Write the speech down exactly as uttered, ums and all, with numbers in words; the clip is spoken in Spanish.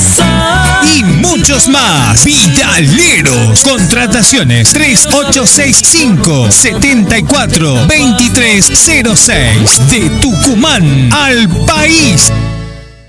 y muchos más. Vitaleros. Contrataciones tres ocho seis cinco, siete cuatro, dos tres cero seis. De Tucumán al país.